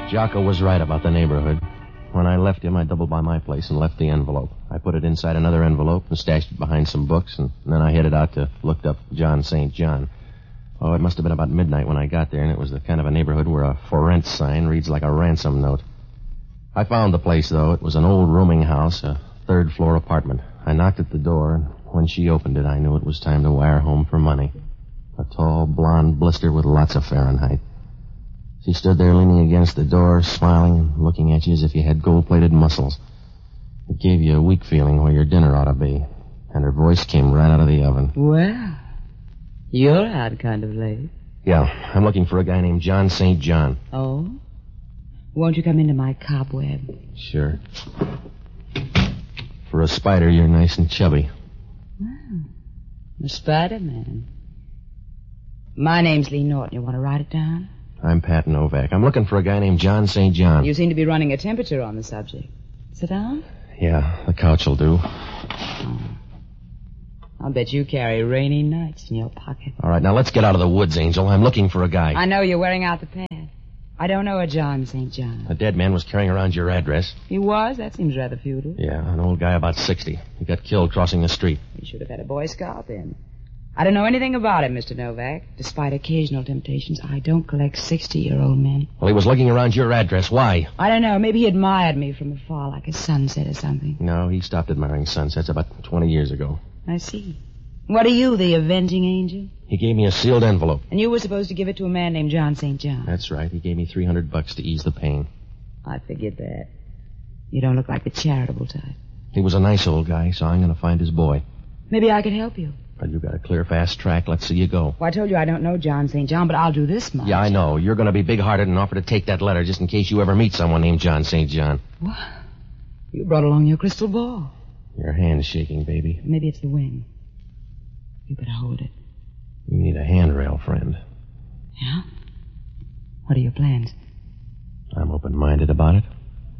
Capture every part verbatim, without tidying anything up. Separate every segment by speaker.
Speaker 1: Jocko was right about the neighborhood. When I left him, I doubled by my place and left the envelope. I put it inside another envelope and stashed it behind some books, and then I headed out to look up John Saint John. Oh, it must have been about midnight when I got there, and it was the kind of a neighborhood where a for rent sign reads like a ransom note. I found the place, though. It was an old rooming house, a third-floor apartment. I knocked at the door, and when she opened it, I knew it was time to wire home for money. A tall, blonde blister with lots of Fahrenheit. She stood there leaning against the door, smiling and looking at you as if you had gold-plated muscles. It gave you a weak feeling where your dinner ought to be. And her voice came right out of the oven.
Speaker 2: Well, you're out kind of late.
Speaker 1: Yeah, I'm looking for a guy named John Saint John.
Speaker 2: Oh? Won't you come into my cobweb?
Speaker 1: Sure. For a spider, you're nice and chubby.
Speaker 2: Well, the Spider-Man. My name's Lee Norton. You want to write it down?
Speaker 1: I'm Pat Novak. I'm looking for a guy named John Saint John.
Speaker 2: You seem to be running a temperature on the subject. Sit down.
Speaker 1: Yeah, the couch will do.
Speaker 2: Oh. I'll bet you carry rainy nights in your pocket.
Speaker 1: All right, now let's get out of the woods, Angel. I'm looking for a guy.
Speaker 2: I know you're wearing out the pad. I don't know a John Saint John.
Speaker 1: A dead man was carrying around your address.
Speaker 2: He was? That seems rather feudal.
Speaker 1: Yeah, an old guy about sixty. He got killed crossing the street.
Speaker 2: He should have had a Boy Scout then. I don't know anything about him, Mister Novak. Despite occasional temptations, I don't collect sixty-year-old men.
Speaker 1: Well, he was looking around your address. Why?
Speaker 2: I don't know. Maybe he admired me from afar, like a sunset or something.
Speaker 1: No, he stopped admiring sunsets about twenty years ago.
Speaker 2: I see. What are you, the avenging angel?
Speaker 1: He gave me a sealed envelope.
Speaker 2: And you were supposed to give it to a man named John Saint John.
Speaker 1: That's right. He gave me three hundred bucks to ease the pain.
Speaker 2: I figured that. You don't look like the charitable type.
Speaker 1: He was a nice old guy, so I'm going to find his boy.
Speaker 2: Maybe I could help you.
Speaker 1: Well, you got a clear, fast track. Let's see you go.
Speaker 2: Well, I told you I don't know John Saint John, but I'll do this much.
Speaker 1: Yeah, I know. You're going to be big-hearted and offer to take that letter just in case you ever meet someone named John Saint John.
Speaker 2: What? You brought along your crystal ball.
Speaker 1: Your hand's shaking, baby.
Speaker 2: Maybe it's the wind. You better hold it.
Speaker 1: You need a handrail, friend.
Speaker 2: Yeah? What are your plans?
Speaker 1: I'm open-minded about it.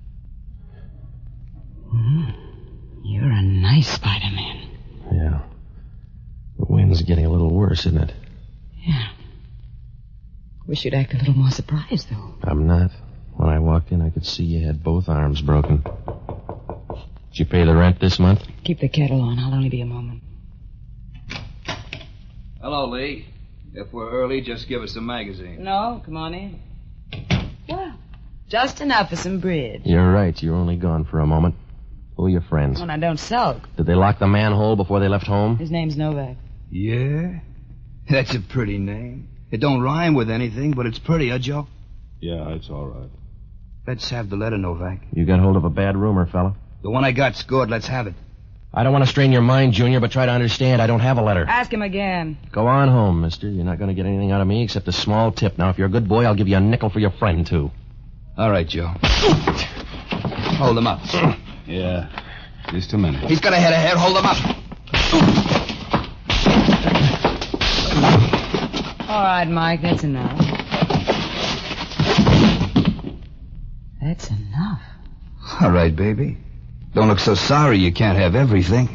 Speaker 2: Mm-hmm. You're a nice Spider-Man.
Speaker 1: Yeah. The wind's getting a little worse, isn't it?
Speaker 2: Yeah. Wish you'd act a little more surprised, though.
Speaker 1: I'm not. When I walked in, I could see you had both arms broken. Did you pay the rent this month?
Speaker 2: Keep the kettle on. I'll only be a moment.
Speaker 3: Hello, Lee. If we're early, just give us a magazine.
Speaker 2: No, come on in. Well, just enough for some bridge.
Speaker 1: You're right. You're only gone for a moment. Who are your friends?
Speaker 2: Well, I don't sulk.
Speaker 1: Did they lock the manhole before they left home?
Speaker 2: His name's Novak.
Speaker 3: Yeah? That's a pretty name. It don't rhyme with anything, but it's pretty, huh, Joe?
Speaker 4: Yeah, it's all right.
Speaker 3: Let's have the letter, Novak.
Speaker 1: You got hold of a bad rumor, fella.
Speaker 3: The one I got's good. Let's have it.
Speaker 1: I don't want to strain your mind, Junior, but try to understand. I don't have a letter.
Speaker 2: Ask him again.
Speaker 1: Go on home, mister. You're not going to get anything out of me except a small tip. Now, if you're a good boy, I'll give you a nickel for your friend, too.
Speaker 3: All right, Joe. Hold him up.
Speaker 4: Yeah, just a minute.
Speaker 3: He's got a head of hair. Hold him up.
Speaker 2: All right, Mike, that's enough. That's enough.
Speaker 3: All right, baby. Don't look so sorry you can't have everything.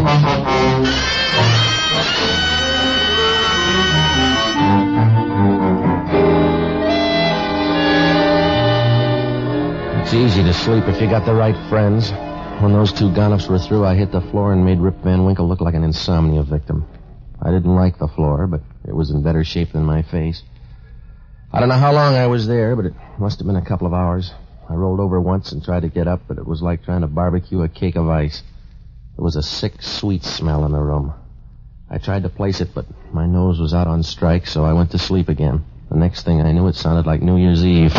Speaker 1: It's easy to sleep if you got the right friends. When those two gun-ups were through, I hit the floor and made Rip Van Winkle look like an insomnia victim. I didn't like the floor, but it was in better shape than my face. I don't know how long I was there, but it must have been a couple of hours. I rolled over once and tried to get up, but it was like trying to barbecue a cake of ice. There was a sick, sweet smell in the room. I tried to place it, but my nose was out on strike, so I went to sleep again. The next thing I knew, it sounded like New Year's Eve.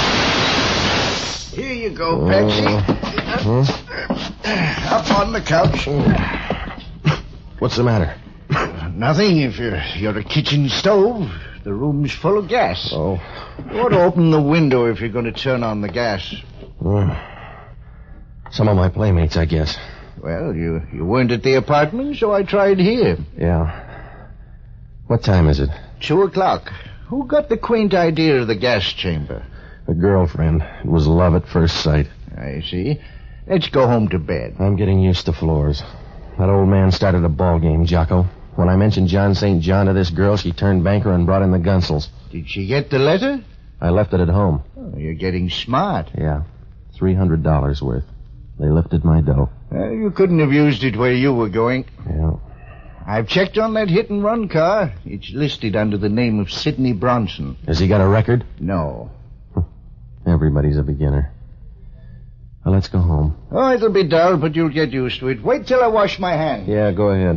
Speaker 5: Here you go, Patsy.
Speaker 1: Uh, huh?
Speaker 5: Up on the couch.
Speaker 1: What's the matter?
Speaker 5: Nothing. If you're, you're a kitchen stove, the room's full of gas.
Speaker 1: Oh.
Speaker 5: You ought to open the window if you're going to turn on the gas.
Speaker 1: Uh, some of my playmates, I guess.
Speaker 5: Well, you, you weren't at the apartment, so I tried here.
Speaker 1: Yeah. What time is it?
Speaker 5: Two o'clock. Who got the quaint idea of the gas chamber?
Speaker 1: A girlfriend. It was love at first sight.
Speaker 5: I see. Let's go home to bed.
Speaker 1: I'm getting used to floors. That old man started a ball game, Jocko. When I mentioned John Saint John to this girl, she turned banker and brought in the Gunsels.
Speaker 5: Did she get the letter?
Speaker 1: I left it at home.
Speaker 5: Oh, you're getting smart.
Speaker 1: Yeah. three hundred dollars worth. They lifted my dough.
Speaker 5: Well, you couldn't have used it where you were going.
Speaker 1: Yeah.
Speaker 5: I've checked on that hit-and-run car. It's listed under the name of Sidney Bronson.
Speaker 1: Has he got a record?
Speaker 5: No.
Speaker 1: Everybody's a beginner. Well, let's go home.
Speaker 5: Oh, it'll be dull, but you'll get used to it. Wait till I wash my hands.
Speaker 1: Yeah, go ahead.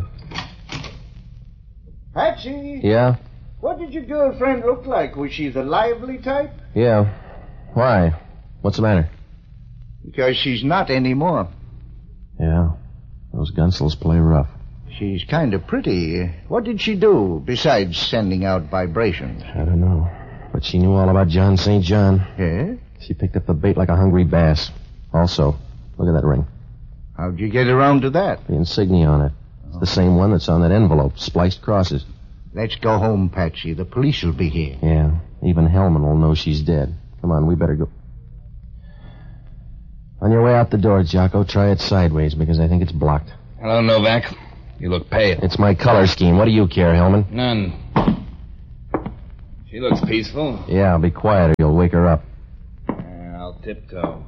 Speaker 5: Patsy?
Speaker 1: Yeah?
Speaker 5: What did your girlfriend look like? Was she the lively type?
Speaker 1: Yeah. Why? What's the matter?
Speaker 5: Because she's not anymore.
Speaker 1: Yeah. Those Gunsels play rough.
Speaker 5: She's kind of pretty. What did she do besides sending out vibrations?
Speaker 1: I don't know. But she knew all about John Saint John.
Speaker 5: Yeah?
Speaker 1: She picked up the bait like a hungry bass. Also, look at that ring.
Speaker 5: How'd you get around to that?
Speaker 1: The insignia on it. It's the same one that's on that envelope. Spliced crosses.
Speaker 5: Let's go home, Patsy. The police will be here.
Speaker 1: Yeah. Even Hellman will know she's dead. Come on, we better go. On your way out the door, Jocko, try it sideways because I think it's blocked.
Speaker 3: Hello, Novak. You look pale.
Speaker 1: It's my color scheme. What do you care, Hellman?
Speaker 3: None. She looks peaceful.
Speaker 1: Yeah, be quiet or you'll wake her up.
Speaker 3: Yeah, I'll tiptoe.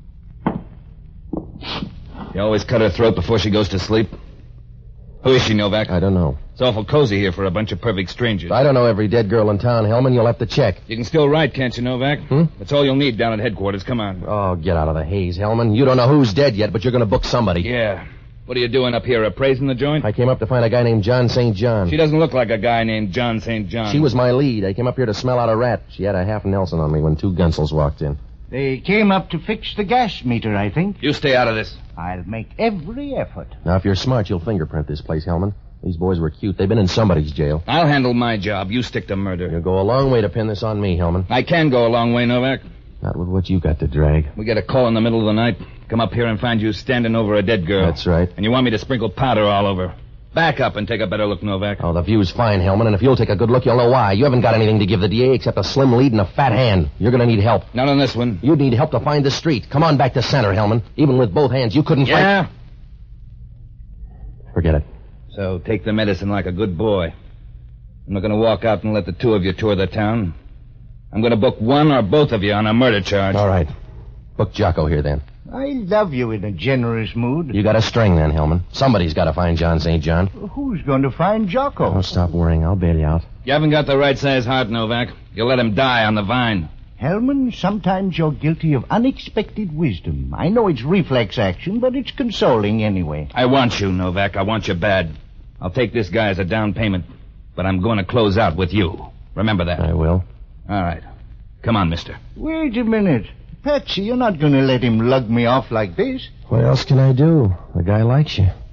Speaker 3: You always cut her throat before she goes to sleep? Who is she, Novak?
Speaker 1: I don't know.
Speaker 3: It's awful cozy here for a bunch of perfect strangers.
Speaker 1: I don't know every dead girl in town, Hellman. You'll have to check.
Speaker 3: You can still write, can't you, Novak?
Speaker 1: Hmm?
Speaker 3: That's all you'll need down at headquarters. Come on.
Speaker 1: Oh, get out of the haze, Hellman. You don't know who's dead yet, but you're going to book somebody.
Speaker 3: Yeah. What are you doing up here, appraising the joint?
Speaker 1: I came up to find a guy named John Saint John.
Speaker 3: She doesn't look like a guy named John Saint John.
Speaker 1: She was my lead. I came up here to smell out a rat. She had a half Nelson on me when two Gunsels walked in.
Speaker 5: They came up to fix the gas meter, I think.
Speaker 3: You stay out of this.
Speaker 5: I'll make every effort.
Speaker 1: Now, if you're smart, you'll fingerprint this place, Hellman. These boys were cute. They've been in somebody's jail.
Speaker 3: I'll handle my job. You stick to murder.
Speaker 1: You'll go a long way to pin this on me, Hellman.
Speaker 3: I can go a long way, Novak.
Speaker 1: Not with what you got to drag.
Speaker 3: We get a call in the middle of the night. Come up here and find you standing over a dead girl.
Speaker 1: That's right.
Speaker 3: And you want me to sprinkle powder all over. Back up and take a better look, Novak.
Speaker 1: Oh, the view's fine, Hellman, and if you'll take a good look, you'll know why. You haven't got anything to give the D A except a slim lead and a fat hand. You're going to need help.
Speaker 3: Not on this one.
Speaker 1: You'd need help to find the street. Come on back to center, Hellman. Even with both hands, you couldn't
Speaker 3: Yeah?
Speaker 1: fight... Forget it.
Speaker 3: So take the medicine like a good boy. I'm not going to walk out and let the two of you tour the town. I'm going to book one or both of you on a murder charge.
Speaker 1: All right. Book Jocko here, then.
Speaker 5: I love you in a generous mood.
Speaker 1: You got a string, then, Hellman. Somebody's got to find John Saint John.
Speaker 5: Who's going to find Jocko?
Speaker 1: Oh, stop worrying. I'll bail you out.
Speaker 3: You haven't got the right size heart, Novak. You'll let him die on the vine.
Speaker 5: Hellman, sometimes you're guilty of unexpected wisdom. I know it's reflex action, but it's consoling anyway.
Speaker 3: I want you, Novak. I want you bad. I'll take this guy as a down payment, but I'm going to close out with you. Remember that.
Speaker 1: I will.
Speaker 3: All right. Come on, mister.
Speaker 5: Wait a minute. Patsy, you're not going to let him lug me off like this.
Speaker 1: What else can I do? The guy likes you.